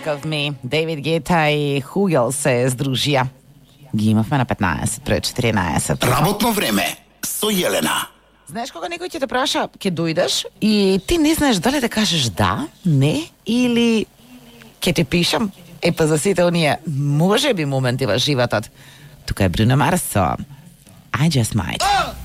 Think of Me. David Guetta и Хугел се здружија. Ги имавме на 15 пред 14. Работно време со Јелена. Знаеш кога некој ќе те праша, ќе дојдеш и ти не знаеш дали да кажеш да, не или ќе ти пишам. Па за сите оние може би моменти во животот. Тука е Бруно Марс со I Just Might.